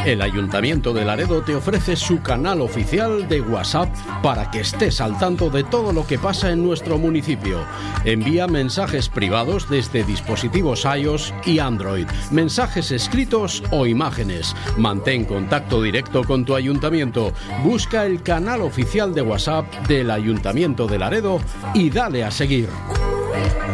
El Ayuntamiento de Laredo te ofrece su canal oficial de WhatsApp para que estés al tanto de todo lo que pasa en nuestro municipio. Envía mensajes privados desde dispositivos iOS y Android, mensajes escritos o imágenes. Mantén contacto directo con tu ayuntamiento. Busca el canal oficial de WhatsApp del Ayuntamiento de Laredo y dale a seguir.